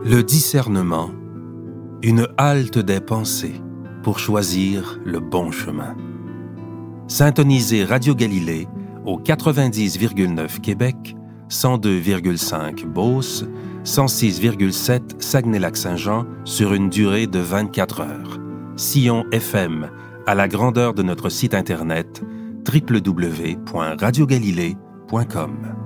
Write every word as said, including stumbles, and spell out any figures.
Le discernement, une halte des pensées pour choisir le bon chemin. Syntonisez Radio Galilée au quatre-vingt-dix virgule neuf Québec, cent deux virgule cinq Beauce, cent six virgule sept Saguenay-Lac-Saint-Jean sur une durée de vingt-quatre heures. Sillon F M à la grandeur de notre site internet w w w point radio galilée point com.